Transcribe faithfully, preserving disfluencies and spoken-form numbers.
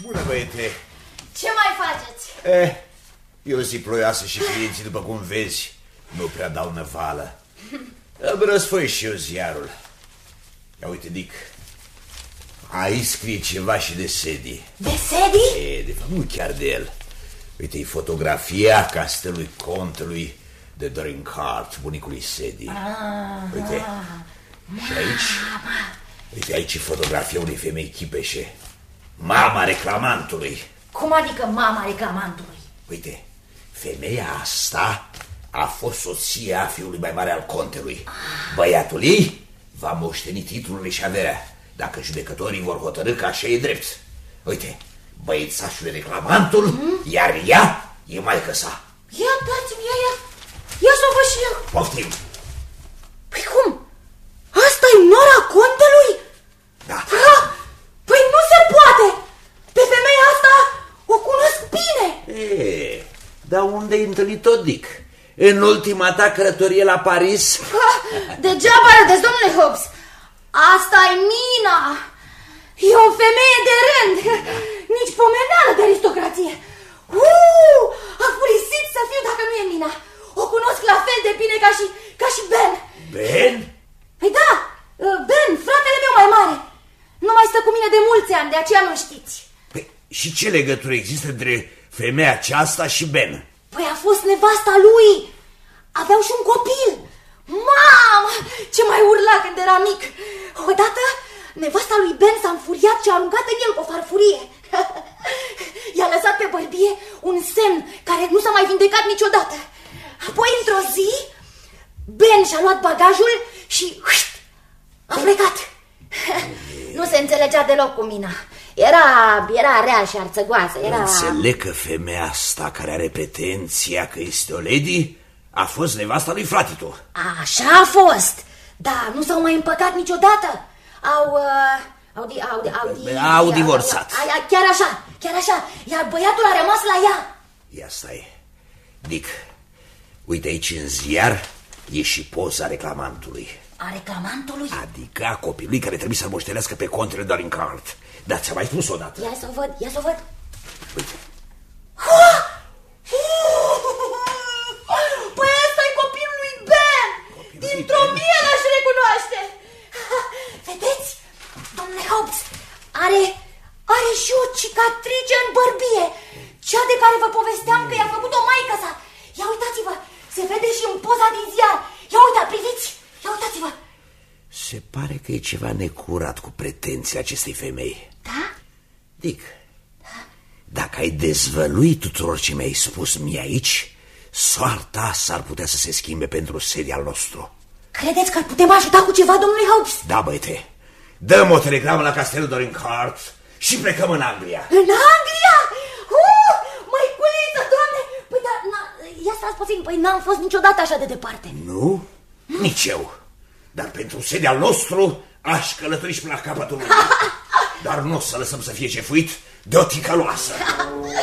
Bună, băiete! Ce mai faceți? Eh, e o zi ploioasă și clienții, după cum vezi, nu prea dau năvală. Îmi răsfoi și eu ziarul. Ia uite, Dick, aici scrie ceva și de Sadie. De Sadie? E, de fapt, nu chiar de el. Uite, e fotografia castelului contelui de Dorincourt, bunicului Sadie. Ah, uite, ah, și aici, uite, aici e fotografia unei femei chipeșe. Mama reclamantului. Cum adică mama reclamantului? Uite, femeia asta a fost soția fiului mai mare al contelui. Ah. Băiatul ei va moșteni titlurile și averea, dacă judecătorii vor hotărâ că așa e drept. Uite, băiețașul e reclamantul, mm? iar ea e maică sa. Ia, dați-mi, ia, ia, ia să o văd și eu. Poftim. Păi cum? Asta-i nora contelui? Da. Ha! Păi nu se poate! Pe femeia asta o cunosc bine! E, dar unde ai întâlnit-o, Dick? În ultima ta călătorie la Paris? Ha! Degeaba râdeți, domnule Hobbs! Asta-i Mina! E o femeie de rând! Nici pomeneală de aristocrație! Uuu! A furisit să fiu dacă nu e Mina! O cunosc la fel de bine ca și, ca și Ben! Ben? Păi da! Ben, fratele meu mai mare! Nu mai stă cu mine de mulți ani, de aceea nu știți. Păi, și ce legătură există între femeia aceasta și Ben? Păi a fost nevasta lui. Aveau și un copil. Mamă, ce mai urla când era mic. Odată, nevasta lui Ben s-a înfuriat și a aruncat în el cu o farfurie. I-a lăsat pe bărbie un semn care nu s-a mai vindecat niciodată. Apoi, într-o zi, Ben și-a luat bagajul și a plecat. Nu se înțelegea deloc cu Mina. Era, era rea și arțăgoasă. Era... Înțeleg că femeia asta care are pretenția că este o lady a fost nevasta lui fratitu. Așa a fost. Da, nu s-au mai împăcat niciodată. Au... Uh, au, di, au, di, au, di, au divorțat. Au, au, chiar așa, chiar așa. Iar băiatul a rămas la ea. Ia stai, Dick, uite aici în ziar e și poza reclamantului. A reclamantului? Adică a copilului care trebuie să-l moștenească pe contele Dorincourt. Dar ți-am mai spus odată. Ia să o văd, ia să o văd. Uite. Păi ăsta-i copilul lui Ben. Dintr-o mie l-aș recunoaște. Vedeți, domnule Hobbs, are, are și o cicatrice în bărbie. Cea de care vă povesteam că i-a făcut-o maică sa. Ia uitați-vă, se vede și în poza din ziar. Ia uita, priviți. Ia uitați-vă! Se pare că e ceva necurat cu pretențiile acestei femei. Da? Dick, da? Dacă ai dezvăluit tuturor ce mi-ai spus mie aici, soarta s-ar putea să se schimbe pentru Sadie al nostru. Credeți că îl putem ajuta cu ceva, domnule Hobbs? Da, băiete, dăm o telegramă la castelul Dorincourt și plecăm în Anglia. În Anglia? Uh, măiculiță, doamne! Păi da, ia stați puțin, păi n-am fost niciodată așa de departe. Nu? Nici eu. Dar pentru Sadie al nostru aș călători și până la capătul lumii. Dar nu o să lăsăm să fie cefuit de o ticăloasă.